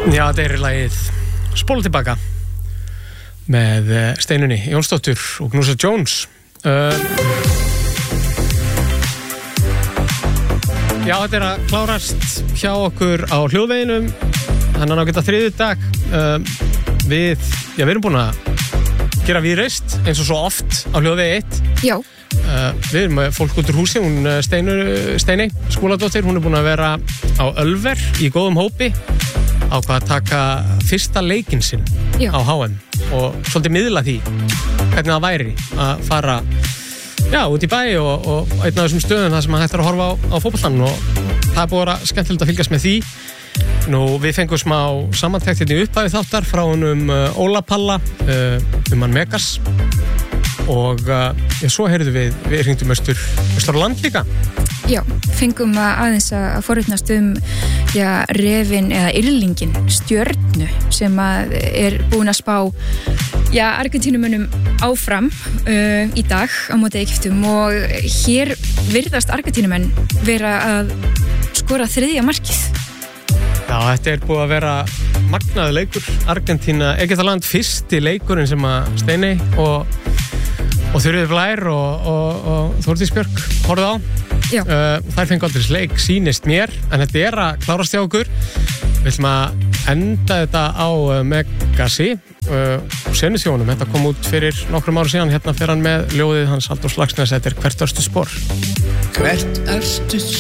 Já, þetta lagið Spóla tilbaka með Steinunni Jónsdóttur og Knúsa Jones. Já, þetta að klárast hjá okkur á hljóðveginum þannig að geta þriðjudag. Við erum búin að gera víðreist eins og svo oft á hljóðvegi 1. Já. Við erum með fólk út úr húsi, hún Steini Skúladóttir, hún búin að vera á Ölver í góðum hópi, ákvað að taka fyrsta leikinn sinn á HM og svolítið miðla því hvernig það væri að fara út í bæ og einn af þessum stöðum þar sem hægt að horfa á fótboltann og það búið að vera skemmtilegt að fylgjast með því. Nú, við fengum smá samantekt í upphafi þáttar frá honum Óla Palla hann Megas og svo heyrðum við hringdum austur á land líka. Já, fengum aðeins að forvitnast refin eða yrlingin Stjörnu sem er búin að spá Argentínumönnum áfram í dag á móti Egyptum og hér virðast Argentínumenn vera að skora 3. markið. Já, þetta er búið að vera magnaður leikur. Argentína, Egyptaland, fyrsti leikurinn sem að Steini og Þuríður Blær og Þórdís Björk horfðu á. Þær fengu aldrei leik, sýnist mér, en þetta er að klárast hjá okkur. Við ætlum að enda þetta á Megasi og Senusjónum. Þetta kom út fyrir nokkrum árum síðan. Hérna fer hann með ljóðið hans Halldórs Laxness. Þetta er Hvert ertu spor? Hvert ertu